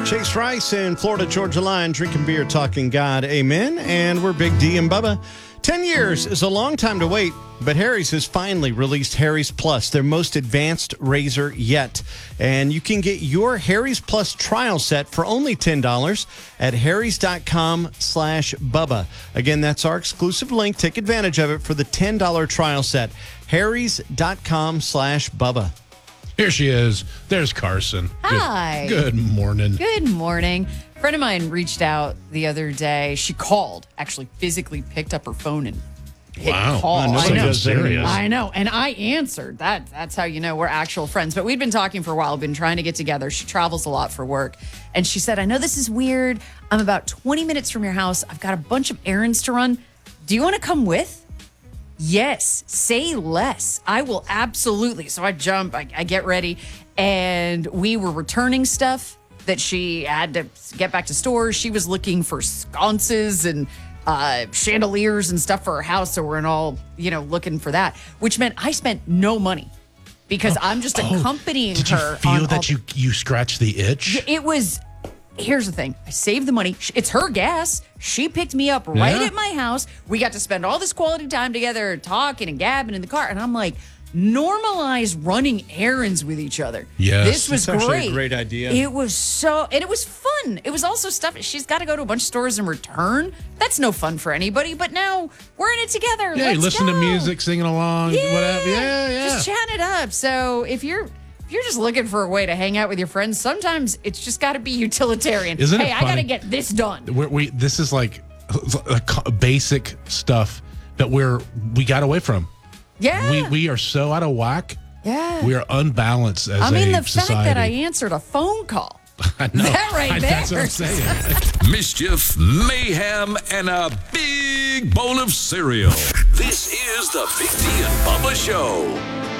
Chase Rice in Florida Georgia Line, drinking beer, talking God, amen. And we're Big D and Bubba. 10 years is a long time to wait, but Harry's has finally released Harry's Plus, their most advanced razor yet. And you can get your Harry's Plus trial set for only $10 at harrys.com/Bubba. Again, that's our exclusive link. Take advantage of it for the $10 trial set. harrys.com/Bubba. Here she is. There's Carson. Hi. Good morning. Good morning. A friend of mine reached out the other day. She called, actually physically picked up her phone and hit call. I know. Serious. I know. And I answered. That's how you know we're actual friends. But we'd been talking for a while, been trying to get together. She travels a lot for work. And she said, I know this is weird. I'm about 20 minutes from your house. I've got a bunch of errands to run. Do you want to come with? Yes, say less. I will absolutely. So I jump, I get ready, and we were returning stuff that she had to get back to stores. She was looking for sconces and chandeliers and stuff for her house. So we're all, looking for that, which meant I spent no money because I'm just accompanying Did her. you feel that you scratched the itch? It was. Here's the thing. I saved the money. It's her gas. She picked me up right at my house. We got to spend all this quality time together, talking and gabbing in the car. And I'm like, normalize running errands with each other. Yes. This was That's actually great. a great idea. It was and it was fun. It was also stuff. She's got to go to a bunch of stores and return. That's no fun for anybody. But now we're in it together. Yeah, you Let's listen to go. music, singing along, whatever. Yeah. Just chat it up. So if you're just looking for a way to hang out with your friends, sometimes it's just got to be utilitarian. Isn't it I funny? got to get this done. This is like basic stuff that we got away from. Yeah. We are so out of whack. Yeah. We are unbalanced as the society. fact that I answered a phone call. I know. That right there. That's what I'm saying. Mischief, mayhem, and a big bowl of cereal. This is the Big D and Bubba Show.